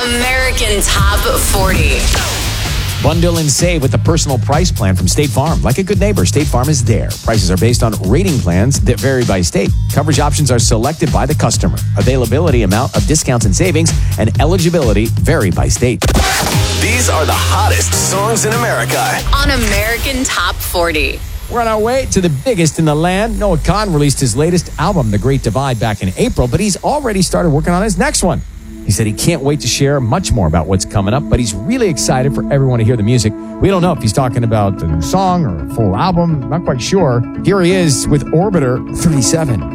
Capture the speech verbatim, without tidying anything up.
American Top forty. Bundle and save with the personal price plan from State Farm. Like a good neighbor, State Farm is there. Prices are based on rating plans that vary by state. Coverage options are selected by the customer. Availability, amount of discounts and savings, and eligibility vary by state. These are the hottest songs in America on American Top forty. We're on our way to the biggest in the land. Noah Kahan released his latest album, The Great Divide, back in April, but he's already started working on his next one. He said he can't wait to share much more about what's coming up, but he's really excited for everyone to hear the music. We don't know if he's talking about a new song or a full album. Not quite sure. Here he is with Orbiter thirty-seven.